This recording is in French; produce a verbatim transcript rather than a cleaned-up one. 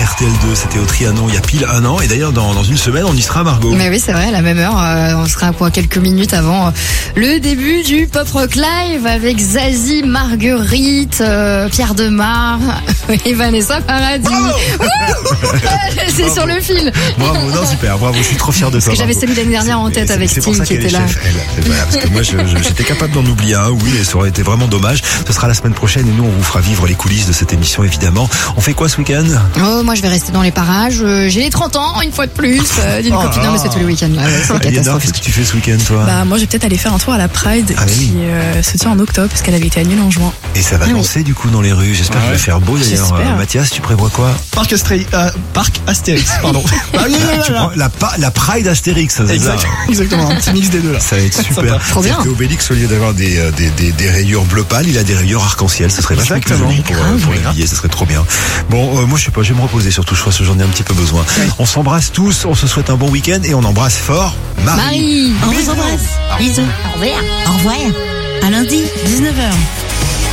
R T L deux. C'était au Trianon il y a pile un an. Et d'ailleurs, dans, dans une semaine, on y sera, Margot. Mais oui, c'est vrai, à la même heure. Euh, on sera quoi, quelques minutes avant euh, le début du Pop Rock Live avec Zazie, Marguerite, euh, Pierre Demar et Vanessa Paradis. C'est Bravo. Sur le fil. Bravo, non, super, bravo, je suis trop fier de Parce toi. que j'avais Margot. celui l'année dernière en tête C'est- avec c'est pour Sting ça qui qu'elle était est là. chef, elle. C'est vrai, parce que moi, je- je- j'étais capable d'en oublier un, oui, et ça aurait été vraiment dommage. Ce sera la semaine prochaine et nous, on vous fera vivre les coulisses de cette émission, évidemment. On fait quoi ce week-end? Oh, moi je vais rester dans les parages. Euh, J'ai les trente ans, une fois de plus. Euh, d'une Oh copine. là Non, mais là. c'est tous les week-ends. Là, ouais, c'est Aliénor, qu'est-ce catastrophique. que tu fais ce week-end, toi? Bah moi je vais peut-être aller faire un tour à la Pride Ah, qui oui. euh, se tient en octobre parce qu'elle avait été annulée en juin. Et ça va Ah oui. danser du coup dans les rues. J'espère Ah qu'il va ouais. faire beau d'ailleurs. J'espère. Euh, Mathias, tu prévois quoi? Parc, Asté- euh, Parc Astérix, pardon. Ah, oui, oui, oui, Tu oui. prends la, pa- la Pride Astérix, c'est ça. Exact- Exactement, un petit mix des deux là. Ça va être super. Sympa. Trop bien. C'est que Obélix, au lieu d'avoir des, euh, des, des, des rayures bleu pâle, il a des rayures arc-en-ciel. Ce serait vachement plus Exactement. joli pour, euh, pour les billets. Ce serait trop bien. Bon, euh, moi je sais pas, je vais me reposer surtout. Je crois que j'en ai un petit peu besoin. On s'embrasse tous. On se souhaite un bon week-end et on embrasse fort Marie. Marie. On vous embrasse. Bisous. Au revoir. Au revoir. À lundi, dix-neuf heures.